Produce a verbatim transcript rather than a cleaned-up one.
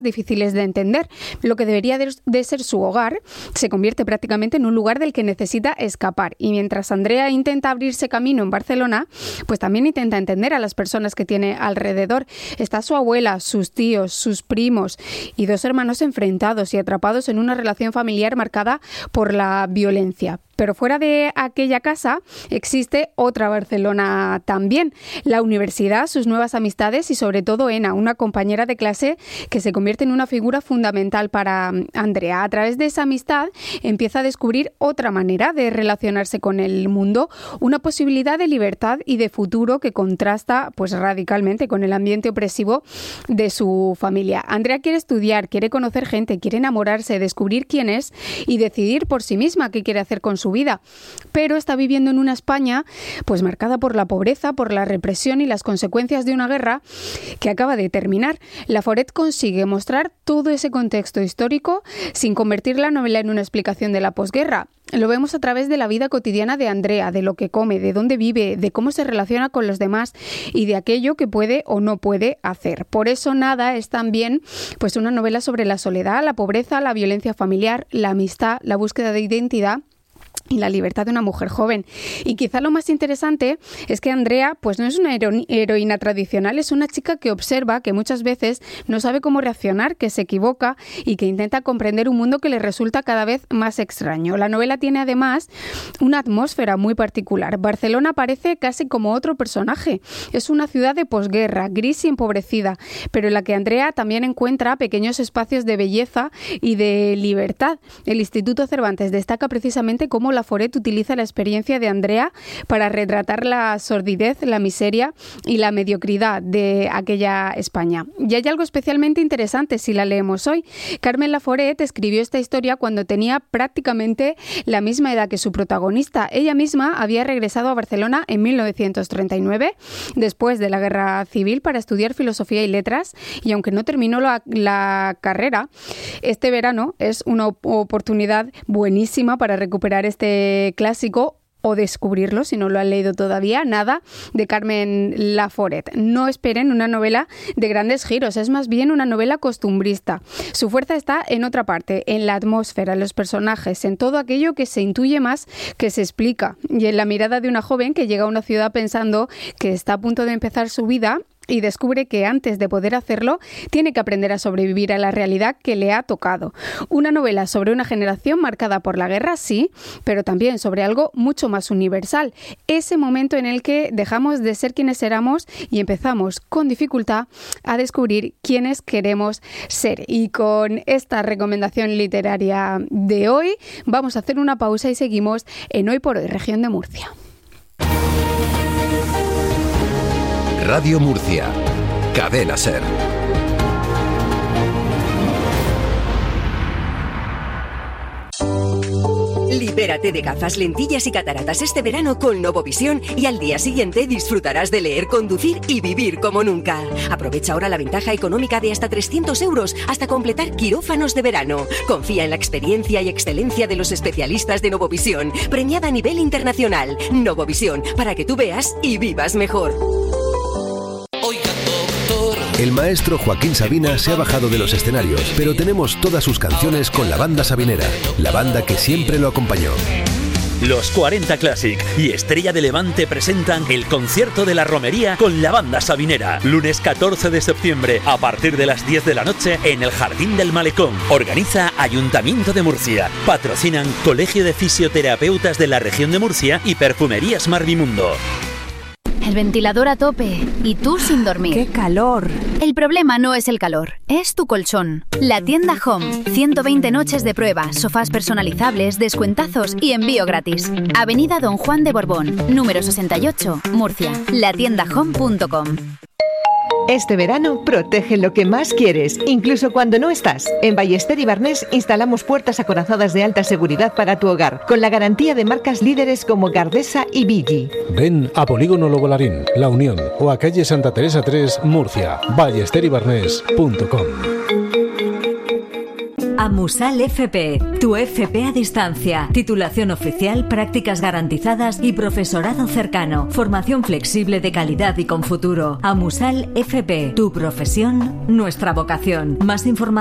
difíciles de entender. Lo que debería de, de ser su hogar se convierte prácticamente en un lugar del que necesita escapar. Y mientras Andrea intenta abrirse camino en Barcelona, pues también intenta entender a las personas que tiene alrededor. Está su abuela, sus tíos, sus primos y dos hermanos enfrentados y atrapados en una relación familiar marcada por la violencia. Pero fuera de aquella casa existe otra Barcelona también. La universidad, sus nuevas amistades y sobre todo Ena, una compañera de clase que se convierte en una figura fundamental para Andrea. A través de esa amistad empieza a descubrir otra manera de relacionarse con el mundo, una posibilidad de libertad y de futuro que contrasta pues radicalmente con el ambiente opresivo de su familia. Andrea quiere estudiar, quiere conocer gente, quiere enamorarse, descubrir quién es y decidir por sí misma qué quiere hacer con su vida, pero está viviendo en una España pues marcada por la pobreza, por la represión y las consecuencias de una guerra que acaba de terminar. Laforet consigue mostrar todo ese contexto histórico sin convertir la novela en una explicación de la posguerra. Lo vemos a través de la vida cotidiana de Andrea, de lo que come, de dónde vive, de cómo se relaciona con los demás y de aquello que puede o no puede hacer. Por eso Nada es también pues una novela sobre la soledad, la pobreza, la violencia familiar, la amistad, la búsqueda de identidad y la libertad de una mujer joven. Y quizá lo más interesante es que Andrea pues no es una hero- heroína tradicional, es una chica que observa, que muchas veces no sabe cómo reaccionar, que se equivoca y que intenta comprender un mundo que le resulta cada vez más extraño. La novela tiene además una atmósfera muy particular. Barcelona parece casi como otro personaje. Es una ciudad de posguerra, gris y empobrecida, pero en la que Andrea también encuentra pequeños espacios de belleza y de libertad. El Instituto Cervantes destaca precisamente cómo Laforet utiliza la experiencia de Andrea para retratar la sordidez, la miseria y la mediocridad de aquella España. Y hay algo especialmente interesante si la leemos hoy. Carmen Laforet escribió esta historia cuando tenía prácticamente la misma edad que su protagonista. Ella misma había regresado a Barcelona en mil novecientos treinta y nueve, después de la Guerra Civil, para estudiar Filosofía y Letras, y aunque no terminó la, la carrera, este verano es una oportunidad buenísima para recuperar este clásico o descubrirlo si no lo han leído todavía. Nada, de Carmen Laforet. No esperen una novela de grandes giros, es más bien una novela costumbrista. Su fuerza está en otra parte, en la atmósfera, en los personajes, en todo aquello que se intuye más que se explica, y en la mirada de una joven que llega a una ciudad pensando que está a punto de empezar su vida y descubre que antes de poder hacerlo tiene que aprender a sobrevivir a la realidad que le ha tocado. Una novela sobre una generación marcada por la guerra, sí, pero también sobre algo mucho más universal. Ese momento en el que dejamos de ser quienes éramos y empezamos con dificultad a descubrir quiénes queremos ser. Y con esta recomendación literaria de hoy vamos a hacer una pausa y seguimos en Hoy por Hoy, Región de Murcia. Radio Murcia, Cadena Ser. Libérate de gafas, lentillas y cataratas este verano con Novovisión y al día siguiente disfrutarás de leer, conducir y vivir como nunca. Aprovecha ahora la ventaja económica de hasta trescientos euros hasta completar quirófanos de verano. Confía en la experiencia y excelencia de los especialistas de Novovisión, premiada a nivel internacional. Novovisión, para que tú veas y vivas mejor. El maestro Joaquín Sabina se ha bajado de los escenarios, pero tenemos todas sus canciones con la banda sabinera, la banda que siempre lo acompañó. Los cuarenta Classic y Estrella de Levante presentan el concierto de la romería con la banda sabinera. Lunes catorce de septiembre a partir de las diez de la noche en el Jardín del Malecón. Organiza Ayuntamiento de Murcia. Patrocinan Colegio de Fisioterapeutas de la Región de Murcia y Perfumerías Marvimundo. El ventilador a tope y tú sin dormir. ¡Qué calor! El problema no es el calor, es tu colchón. La tienda Home. ciento veinte noches de prueba, sofás personalizables, descuentazos y envío gratis. Avenida Don Juan de Borbón, número sesenta y ocho, Murcia. la tienda home punto com. Este verano protege lo que más quieres, incluso cuando no estás. En Ballester y Barnés instalamos puertas acorazadas de alta seguridad para tu hogar, con la garantía de marcas líderes como Gardesa y Vigi. Ven a Polígono Lobo Larín, La Unión o a calle Santa Teresa tres, Murcia. ballester y barnés punto com. Amusal F P, tu F P a distancia. Titulación oficial, prácticas garantizadas y profesorado cercano. Formación flexible de calidad y con futuro. Amusal F P, tu profesión, nuestra vocación. Más información